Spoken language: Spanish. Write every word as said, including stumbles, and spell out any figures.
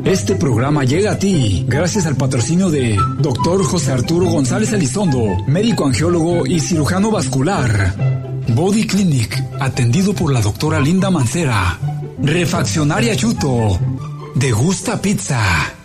Este programa llega a ti gracias al patrocinio de doctor José Arturo González Elizondo, médico angiólogo y cirujano vascular. Body Clinic, atendido por la doctora Linda Mancera. Refaccionaria Yuto. Degusta Pizza.